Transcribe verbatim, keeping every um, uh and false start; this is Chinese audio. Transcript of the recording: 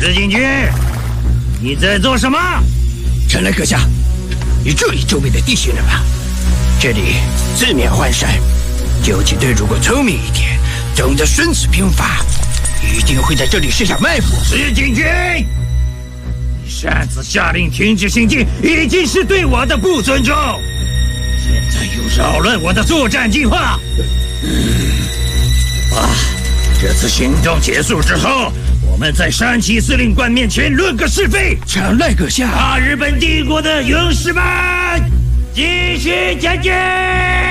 石进军，你在做什么？ 臣来阁下，你注意周围的地形了吧？这里四面环山，游击队如果聪明一点，懂得孙子兵法，一定会在这里设下埋伏。 石进军，你擅自下令停止行进，已经是对我的不尊重。现在又扰乱我的作战计划。嗯，啊，这次行动结束之后，我们在山崎司令官面前论个是非。 常来阁下。 大日本帝国的勇士们，继续前进！